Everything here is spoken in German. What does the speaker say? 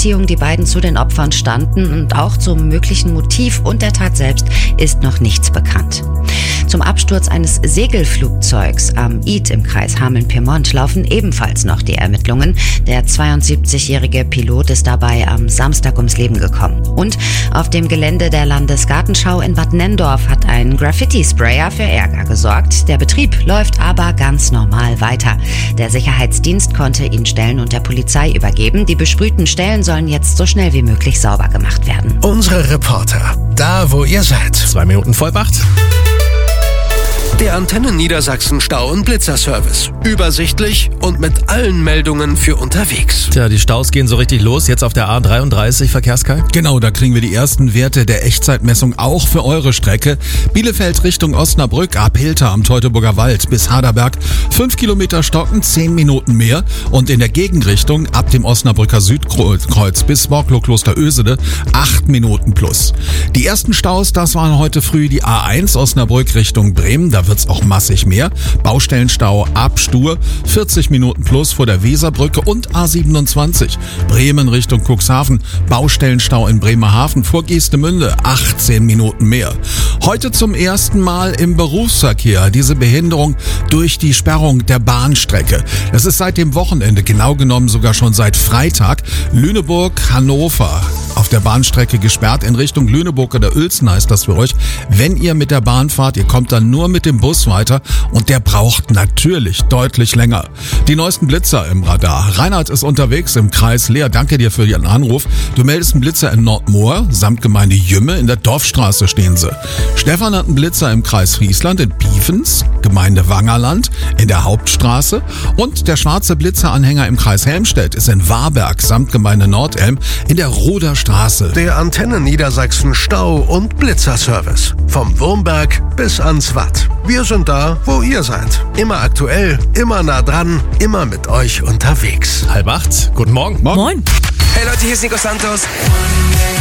Beziehung die beiden zu den Opfern standen und auch zum möglichen Motiv und der Tat selbst ist noch nichts bekannt. Zum Absturz eines Segelflugzeugs am Id im Kreis Hameln-Pyrmont laufen ebenfalls noch die Ermittlungen. Der 72-jährige Pilot ist dabei am Samstag ums Leben gekommen. Und auf dem Gelände der Landesgartenschau in Bad Nenndorf hat ein Graffiti-Sprayer für Ärger gesorgt. Der Betrieb läuft aber ganz normal weiter. Der Sicherheitsdienst konnte ihn Stellen und der Polizei übergeben. Die besprühten Stellen sollen jetzt so schnell wie möglich sauber gemacht werden. Unsere Reporter, da wo ihr seid. 2 Minuten vor 8. Der Antenne Niedersachsen Stau- und Blitzerservice. Übersichtlich und mit allen Meldungen für unterwegs. Tja, die Staus gehen so richtig los. Jetzt auf der A33, Verkehrskai. Genau, da kriegen wir die ersten Werte der Echtzeitmessung auch für eure Strecke. Bielefeld Richtung Osnabrück, ab Hilter am Teutoburger Wald bis Haderberg. 5 Kilometer Stocken, 10 Minuten mehr. Und in der Gegenrichtung ab dem Osnabrücker Südkreuz bis Borklo-Kloster Ösede 8 Minuten plus. Die ersten Staus, das waren heute früh die A1 Osnabrück Richtung Bremen. Da wird's auch massig mehr. Baustellenstau ab Stur, 40 Minuten plus vor der Weserbrücke und A27 Bremen Richtung Cuxhaven. Baustellenstau in Bremerhaven vor Geestemünde, 18 Minuten mehr. Heute zum ersten Mal im Berufsverkehr diese Behinderung durch die Sperrung der Bahnstrecke. Das ist seit dem Wochenende, genau genommen sogar schon seit Freitag, Lüneburg-Hannover auf der Bahnstrecke gesperrt in Richtung Lüneburg oder Uelzen heißt das für euch. Wenn ihr mit der Bahn fahrt, ihr kommt dann nur mit dem Bus weiter und der braucht natürlich deutlich länger. Die neuesten Blitzer im Radar. Reinhard ist unterwegs im Kreis Leer. Danke dir für Ihren Anruf. Du meldest einen Blitzer in Nordmoor, samt Gemeinde Jümme, in der Dorfstraße stehen sie. Stefan hat einen Blitzer im Kreis Friesland, in Piefens, Gemeinde Wangerland, in der Hauptstraße. Und der schwarze Blitzeranhänger im Kreis Helmstedt ist in Warberg, samt Gemeinde Nordelm, in der Roder Straße. Der Antenne Niedersachsen Stau- und Blitzerservice. Vom Wurmberg bis ans Watt. Wir sind da, wo ihr seid. Immer aktuell, immer nah dran, immer mit euch unterwegs. 7:30. Guten Morgen. Moin. Hey Leute, hier ist Nico Santos.